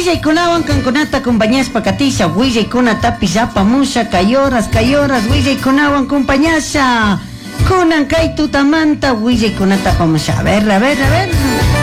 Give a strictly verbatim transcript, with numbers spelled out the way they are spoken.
Willay-kunawan kankunata acompañaspa katisha, Willay-kuna tapis apamusha, kay horas, kay horas, Willay-kunawan acompañasha. Kunan kay tutamanta, Willay-kunata apamusha. A ver, a ver, a ver.